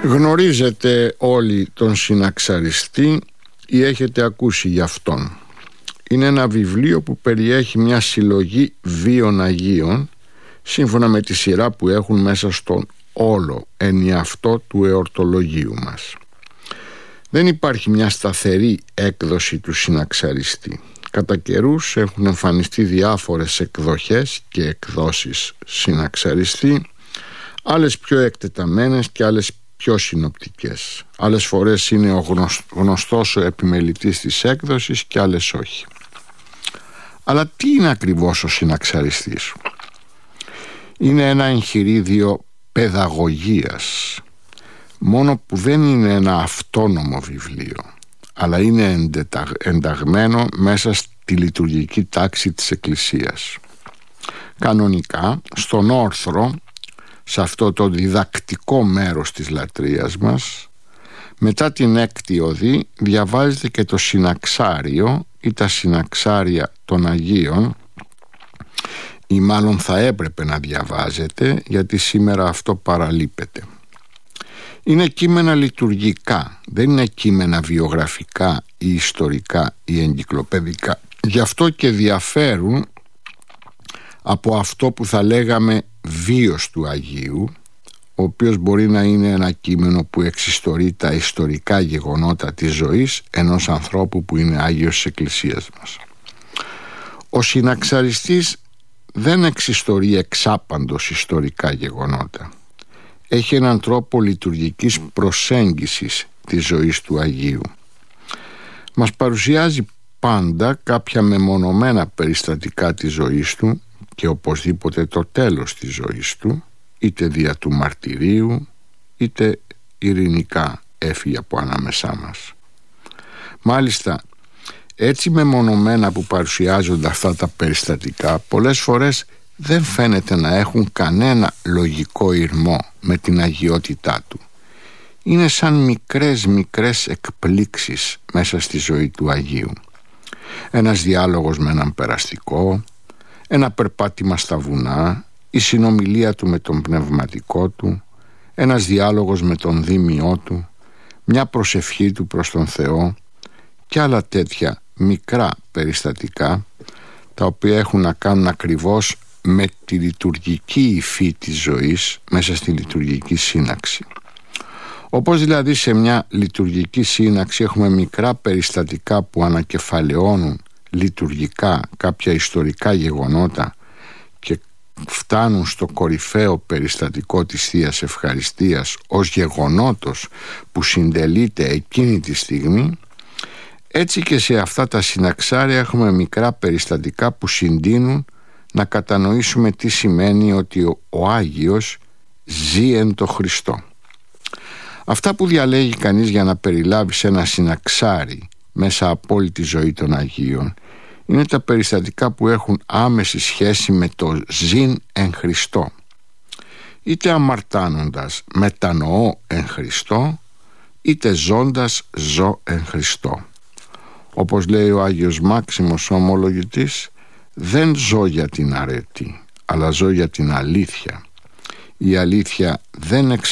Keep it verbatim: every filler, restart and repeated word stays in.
Γνωρίζετε όλοι τον Συναξαριστή ή έχετε ακούσει γι' αυτόν. Είναι ένα βιβλίο που περιέχει μια συλλογή βίων Αγίων σύμφωνα με τη σειρά που έχουν μέσα στον όλο ενιαυτό του εορτολογίου μας. Δεν υπάρχει μια σταθερή έκδοση του Συναξαριστή. Κατά καιρούς έχουν εμφανιστεί διάφορες εκδοχές και εκδόσεις Συναξαριστή, άλλες πιο εκτεταμένες και άλλες πιο συνοπτικές. Άλλες φορές είναι ο γνωστός ο επιμελητής της έκδοσης και άλλες όχι. Αλλά τι είναι ακριβώς ο Συναξαριστής? Είναι ένα εγχειρίδιο παιδαγωγίας, μόνο που δεν είναι ένα αυτόνομο βιβλίο, αλλά είναι ενταγμένο μέσα στη λειτουργική τάξη της Εκκλησίας. Κανονικά, στον όρθρο, σε αυτό το διδακτικό μέρος της λατρείας μας, μετά την έκτη οδή διαβάζεται και το συναξάριο ή τα συναξάρια των Αγίων, ή μάλλον θα έπρεπε να διαβάζετε, γιατί σήμερα αυτό παραλείπεται. Είναι κείμενα λειτουργικά, δεν είναι κείμενα βιογραφικά ή ιστορικά ή εγκυκλοπαιδικά. Γι' αυτό και διαφέρουν από αυτό που θα λέγαμε βίος του Αγίου, ο οποίος μπορεί να είναι ένα κείμενο που εξιστορεί τα ιστορικά γεγονότα της ζωής ενός ανθρώπου που είναι Άγιος της Εκκλησίας μας. Ο Συναξαριστής δεν εξιστορεί εξάπαντος ιστορικά γεγονότα. Έχει έναν τρόπο λειτουργικής προσέγγισης της ζωής του Αγίου. Μας παρουσιάζει πάντα κάποια μεμονωμένα περιστατικά της ζωής του και οπωσδήποτε το τέλος της ζωής του, είτε δια του μαρτυρίου είτε ειρηνικά έφυγε από ανάμεσά μας. Μάλιστα, έτσι μεμονωμένα που παρουσιάζονται αυτά τα περιστατικά, πολλές φορές δεν φαίνεται να έχουν κανένα λογικό ηρμό με την αγιότητά του. Είναι σαν μικρές μικρές εκπλήξεις μέσα στη ζωή του Αγίου. Ένας διάλογος με έναν περαστικό, ένα περπάτημα στα βουνά, η συνομιλία του με τον πνευματικό του, ένας διάλογος με τον δήμιό του, μια προσευχή του προς τον Θεό και άλλα τέτοια μικρά περιστατικά, τα οποία έχουν να κάνουν ακριβώς με τη λειτουργική υφή της ζωής μέσα στη λειτουργική σύναξη. Όπως δηλαδή σε μια λειτουργική σύναξη έχουμε μικρά περιστατικά που ανακεφαλαιώνουν λειτουργικά κάποια ιστορικά γεγονότα και φτάνουν στο κορυφαίο περιστατικό της Θείας Ευχαριστίας ως γεγονότος που συντελείται εκείνη τη στιγμή, έτσι και σε αυτά τα συναξάρια έχουμε μικρά περιστατικά που συντείνουν να κατανοήσουμε τι σημαίνει ότι ο, ο Άγιος ζει εν το Χριστό. Αυτά που διαλέγει κανείς για να περιλάβει σε ένα συναξάρι μέσα από όλη τη ζωή των Αγίων είναι τα περιστατικά που έχουν άμεση σχέση με το ζήν εν Χριστώ. Είτε αμαρτάνοντας μετανοώ εν Χριστώ, είτε ζώντας ζω εν Χριστώ. Όπως λέει ο Άγιος Μάξιμος ο ομολογητής, δεν ζω για την αρετή, αλλά ζω για την αλήθεια. Η αλήθεια δεν εξαρτάται